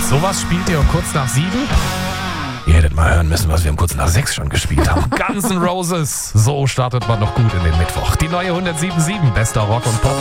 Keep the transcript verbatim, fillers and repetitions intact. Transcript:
Sowas spielt ihr um kurz nach sieben? Ihr hättet mal hören müssen, was wir um kurz nach sechs schon gespielt haben. Guns N' Roses. So startet man noch gut in den Mittwoch. Die neue hundertsieben Komma sieben. Bester Rock und Pop.